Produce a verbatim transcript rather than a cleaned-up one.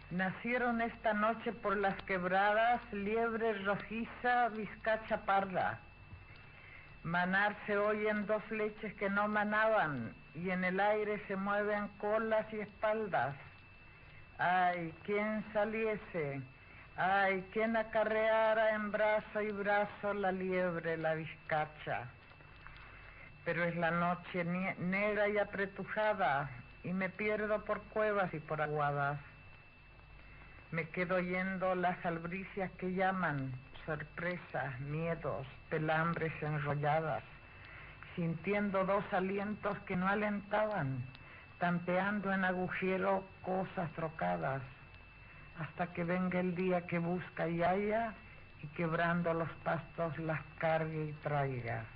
Nacieron esta noche por las quebradas liebre rojiza, vizcacha parda. Manar se oyen dos leches que no manaban, y en el aire se mueven colas y espaldas. Ay, quién saliese, ay, quién acarreara en brazo y brazo la liebre, la vizcacha. Pero es la noche negra y apretujada, y me pierdo por cuevas y por aguadas. Me quedo oyendo las albricias que llaman, sorpresas, miedos, pelambres enrolladas, sintiendo dos alientos que no alentaban, tanteando en agujero cosas trocadas, hasta que venga el día que busca y haya, y quebrando los pastos las cargue y traiga.